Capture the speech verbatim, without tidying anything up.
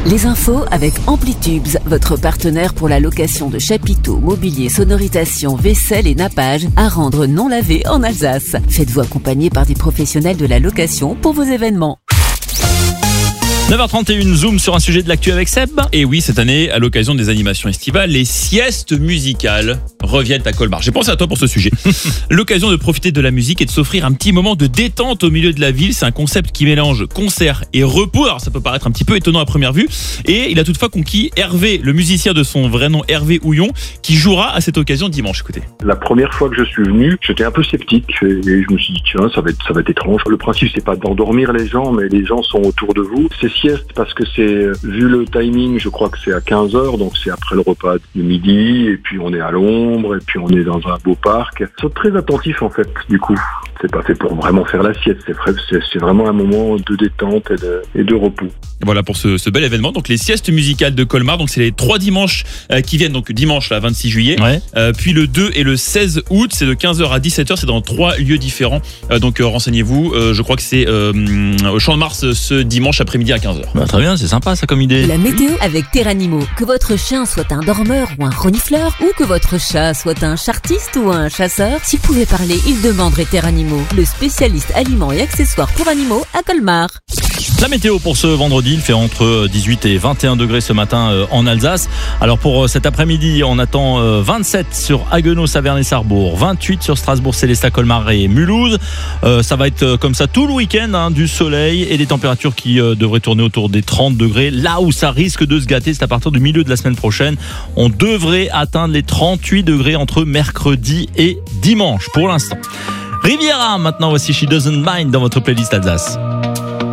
Les infos avec Amplitubes, votre partenaire pour la location de chapiteaux, mobilier, sonorisation, vaisselle et nappage à rendre non lavé en Alsace. Faites-vous accompagner par des professionnels de la location pour vos événements. neuf heures trente et une, zoom sur un sujet de l'actu avec Seb. Et oui, cette année, à l'occasion des animations estivales, les siestes musicales reviennent à Colmar. J'ai pensé à toi pour ce sujet. L'occasion de profiter de la musique et de s'offrir un petit moment de détente au milieu de la ville. C'est un concept qui mélange concert et repos. Alors ça peut paraître un petit peu étonnant à première vue. Et il a toutefois conquis Hervé, le musicien de son vrai nom Hervé Houillon, qui jouera à cette occasion dimanche. Écoutez. La première fois que je suis venu, j'étais un peu sceptique et je me suis dit tiens, ça va être, ça va être étrange. Le principe, c'est pas d'endormir les gens, mais les gens sont autour de vous. C'est sieste parce que c'est, vu le timing, je crois que c'est à quinze heures, donc c'est après le repas de midi, et puis on est à l'ombre, et puis on est dans un beau parc. Ils sont très attentifs en fait, du coup. C'est pas fait pour vraiment faire la sieste, c'est, vrai, c'est, c'est vraiment un moment de détente et de, et de repos. Voilà pour ce, ce bel événement, donc les siestes musicales de Colmar. Donc c'est les trois dimanches euh, qui viennent, donc dimanche là, vingt-six juillet, ouais. euh, puis le deux et le seize août, c'est de quinze heures à dix-sept heures, c'est dans trois lieux différents. Euh, donc euh, renseignez-vous, euh, je crois que c'est euh, au Champ de Mars ce dimanche après-midi à quinze heures. Bah, très bien, c'est sympa ça comme idée. La météo avec Terranimo. Que votre chien soit un dormeur ou un renifleur, ou que votre chat soit un chartiste ou un chasseur, s'il pouvait parler, il demanderait Terranimo, le spécialiste aliments et accessoires pour animaux à Colmar. La météo pour ce vendredi, il fait entre dix-huit et vingt et un degrés ce matin en Alsace. Alors pour cet après-midi, on attend vingt-sept sur Haguenau, Saverne et Sarrebourg, vingt-huit sur Strasbourg, Célestat, Colmar et Mulhouse. Euh, ça va être comme ça tout le week-end, hein, du soleil et des températures qui euh, devraient tourner autour des trente degrés. Là où ça risque de se gâter, c'est à partir du milieu de la semaine prochaine. On devrait atteindre les trente-huit degrés entre mercredi et dimanche pour l'instant. Riviera, maintenant voici She Doesn't Mind dans votre playlist Alsace.